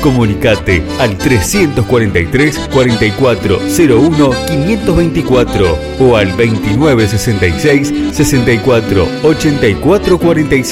Comunicate al 343 4401 524 o al 2966 64 84 45.